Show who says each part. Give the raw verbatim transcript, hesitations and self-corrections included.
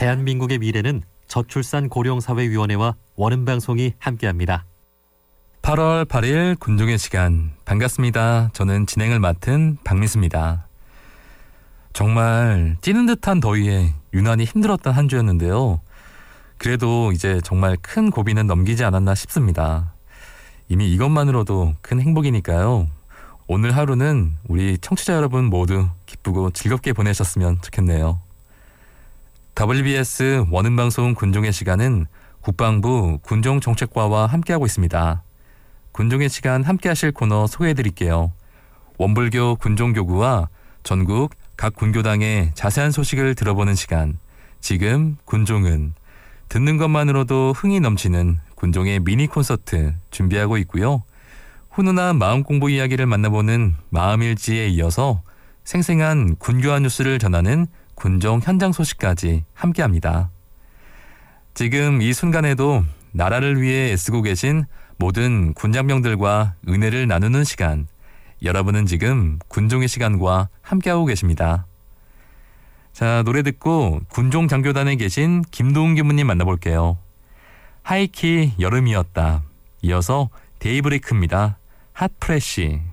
Speaker 1: 대한민국의 미래는 저출산 고령사회위원회와 원음방송이 함께합니다.
Speaker 2: 팔월 팔일 군종의 시간, 반갑습니다. 저는 진행을 맡은 박민수입니다. 정말 찌는 듯한 더위에 유난히 힘들었던 한 주였는데요. 그래도 이제 정말 큰 고비는 넘기지 않았나 싶습니다. 이미 이것만으로도 큰 행복이니까요. 오늘 하루는 우리 청취자 여러분 모두 기쁘고 즐겁게 보내셨으면 좋겠네요. 더블유비에스 원음방송 군종의 시간은 국방부 군종정책과와 함께하고 있습니다. 군종의 시간 함께하실 코너 소개해드릴게요. 원불교 군종교구와 전국 각 군교당의 자세한 소식을 들어보는 시간, 지금 군종은 듣는 것만으로도 흥이 넘치는 군종의 미니 콘서트 준비하고 있고요. 훈훈한 마음 공부 이야기를 만나보는 마음일지에 이어서 생생한 군교화 뉴스를 전하는 군종 현장 소식까지 함께합니다. 지금 이 순간에도 나라를 위해 애쓰고 계신 모든 군장병들과 은혜를 나누는 시간, 여러분은 지금 군종의 시간과 함께하고 계십니다. 자, 노래 듣고 군종 장교단에 계신 김도훈 교무님 만나볼게요. 하이키 여름이었다. 이어서 데이브레이크입니다. 핫프레쉬.